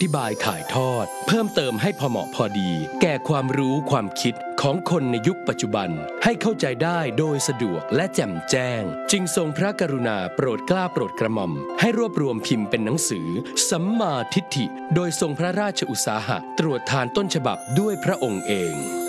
ธิบายถ่ายทอดเพิ่มเติมให้พอเหมาะพอดีแก่ความรู้ความคิดของคนในยุคปัจจุบันให้เข้าใจได้โดยสะดวกและแจ่มแจ้งจึงทรงพระกรุณาโปรดเกล้าโปรดกระหม่อมให้รวบรวมพิมพ์เป็นหนังสือสัมมาทิฏฐิโดยทรงพระราชอุตสาหะตรวจทานต้นฉบับด้วยพระองค์เอง